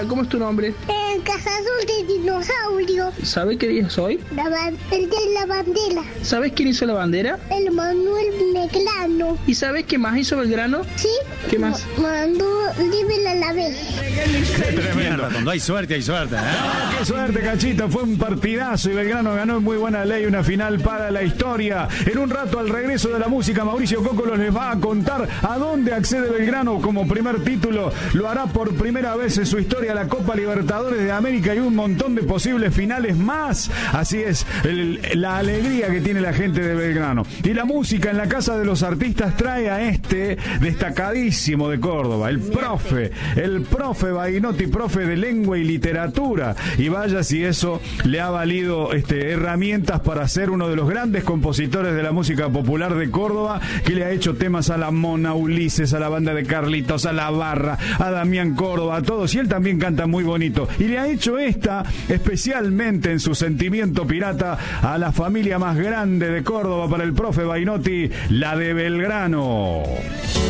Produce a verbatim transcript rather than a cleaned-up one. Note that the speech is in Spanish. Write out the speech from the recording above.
¿cómo es tu nombre? El cazador de dinosaurios. ¿Sabes qué día es hoy? La ban- el de la bandera. ¿Sabes quién hizo la bandera? El Manuel Belgrano. ¿Y sabes qué más hizo Belgrano? ¿Sí? ¿Qué más? Ma- mandó libre a la vez. Tremendo. Cuando hay suerte, hay suerte. ¿eh? Ah, qué suerte, Cachito. Fue un partidazo y Belgrano ganó en muy buena ley, una final para la historia. En un rato, al regreso de la música, Mauricio Cócolo les va a contar a dónde accede Belgrano como primer título. Lo hará por primera vez en su historia la Copa Libertadores de América y un montón de posibles finales más. Así es, el, la alegría que tiene la gente de Belgrano. Y la música en la Casa de los Artistas trae a este destacadísimo de Córdoba, el profe, el profe Bainotti, profe de lengua y literatura. Y vaya si eso le ha valido este, herramientas para ser uno de los grandes compositores de la música popular de Córdoba, que le ha hecho temas a la Mona, Ulises, a la banda de Carlitos, a la Barra, a Damián Córdoba, a todos. Y él también canta muy bonito. Y le ha hecho esta, especialmente en su sentimiento pirata, a la familia más grande de Córdoba para el profe Bainotti, la de Belgrano.